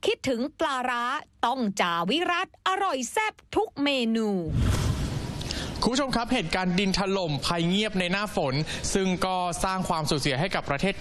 คิดถึงปลาร้าต้องจ่าวิรัตอร่อยแซ่บทุกเมนูคุณผู้ชมครับเหตุการณ์ดินถล่มภัยเงียบในหน้าฝนซึ่งก็สร้างความสูญเสียให้กับประเทศ